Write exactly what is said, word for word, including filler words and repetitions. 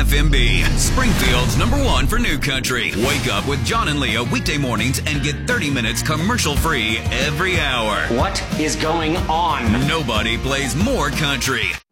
F M B, Springfield's number one for new country. Wake up with John and Leah weekday mornings and get thirty minutes commercial-free every hour. What is going on? Nobody plays more country.